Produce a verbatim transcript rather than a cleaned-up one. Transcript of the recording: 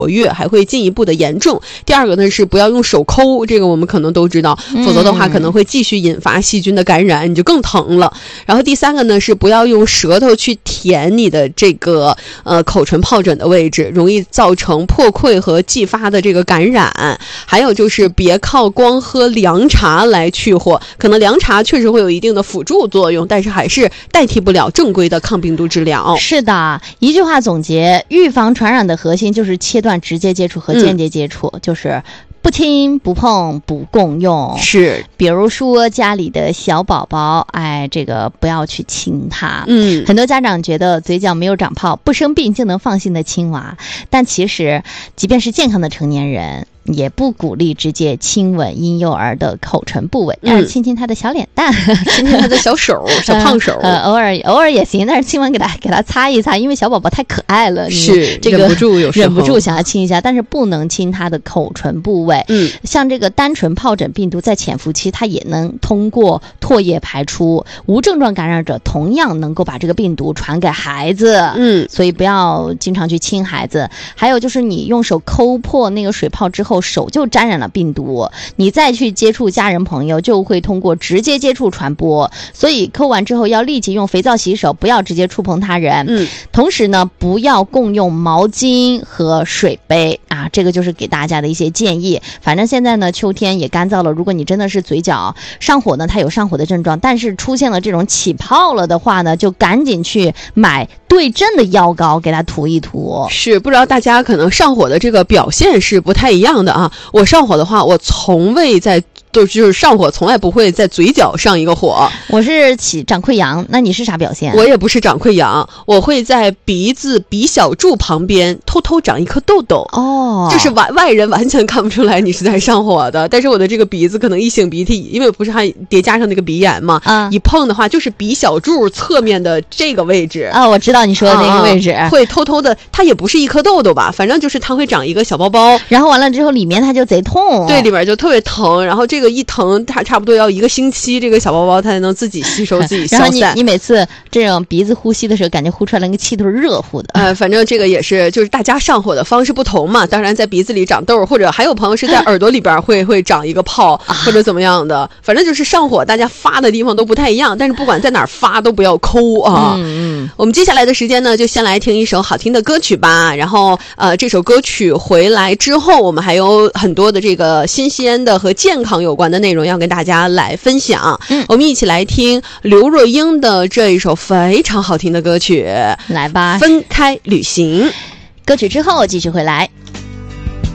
活跃，还会进一步的严重。第二个呢是不要用手抠，这个我们可能都知道，否则的话可能会继续引发细菌的感染，你就更疼了。然后第三个呢是不要用舌头去舔你的这个呃口唇疱疹的位置，容易造成破溃和继发的这个感染。还有就是别靠光喝凉茶来去火，可能凉茶确实会有一定的辅助作用，但是还是代替不了正规的抗病毒治疗。 是的，一句话总结，预防传染的核心就是切断直接接触和间接接触，嗯、就是不亲不碰不共用。 是， 比如说家里的小宝宝，哎，这个不要去亲他。 嗯， 很多家长觉得嘴角没有长泡，不生病就能放心的亲娃，但其实即便是健康的成年人，也不鼓励直接亲吻婴幼儿的口唇部位，但是亲亲他的小脸蛋， 亲亲他的小手小胖手， 呃，偶尔偶尔也行，但是亲完给他给他擦一擦，因为小宝宝太可爱了， 是这个忍不住有时候忍不住想要亲一下，但是不能亲他的口唇部位。 嗯， 像这个单纯疱疹病毒在潜伏期，它也能通过唾液排出，无症状感染者同样能够把这个病毒传给孩子。 嗯， 所以不要经常去亲孩子。还有就是你用手抠破那个水泡之后，手就沾染了病毒，你再去接触家人朋友就会通过直接接触传播，所以抠完之后要立即用肥皂洗手，不要直接触碰他人。 嗯， 同时呢，不要共用毛巾和水杯啊，这个就是给大家的一些建议。反正现在呢，秋天也干燥了，如果你真的是嘴角上火呢，它有上火的症状，但是出现了这种起泡了的话呢，就赶紧去买对症的药膏给它涂一涂。 是，不知道大家可能上火的这个表现是不太一样的啊。我上火的话，我从未在就就是上火从来不会在嘴角上一个火。 我是起长溃疡，那你是啥表现？ 我也不是长溃疡，我会在鼻子鼻小柱旁边偷偷长一颗痘痘。 哦， 就是外外人完全看不出来你是在上火的，但是我的这个鼻子可能一擤鼻涕，因为不是还叠加上那个鼻炎嘛， 啊， 一碰的话就是鼻小柱侧面的这个位置啊，我知道你说的那个位置， 啊、会偷偷的，它也不是一颗痘痘吧，反正就是它会长一个小包包， 然后完了之后里面它就贼痛， 对，里面就特别疼，然后这个一疼，它差不多要一个星期，这个小包包它才能自己吸收自己消散。 然后你你每次这种鼻子呼吸的时候，感觉呼出来那个气都是热乎的。 呃，反正这个也是，就是大家上火的方式不同嘛。当然，在鼻子里长痘，或者还有朋友是在耳朵里边会会长一个泡，或者怎么样的。反正就是上火，大家发的地方都不太一样。但是不管在哪儿发，都不要抠啊。 嗯嗯。 我们接下来的时间呢，就先来听一首好听的歌曲吧。然后呃，这首歌曲回来之后，我们还有很多的这个新鲜的和健康有关的内容要跟大家来分享。 嗯， 我们一起来听刘若英的这一首非常好听的歌曲， 来吧， 分开旅行。 歌曲之后继续回来。